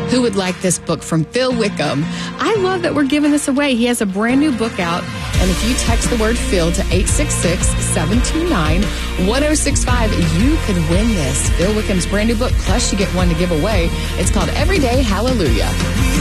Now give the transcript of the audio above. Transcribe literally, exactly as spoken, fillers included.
Who would like this book from Phil Wickham? I love that we're giving this away. He has a brand new book out, and if you text the word Phil to eight six six, seven two nine, one oh six five, you could win this. Phil Wickham's brand new book, plus you get one to give away. It's called Everyday Hallelujah.